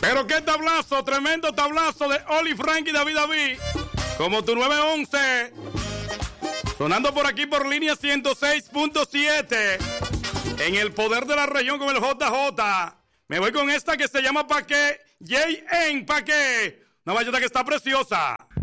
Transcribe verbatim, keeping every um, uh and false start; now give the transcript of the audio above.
Pero qué tablazo, tremendo tablazo de Oli Frank y David David. Como tu nueve once. Sonando por aquí por línea ciento seis punto siete. En el poder de la región con el J J. Me voy con esta que se llama Pa' qué. J N, Pa' qué. Una bachata que está preciosa.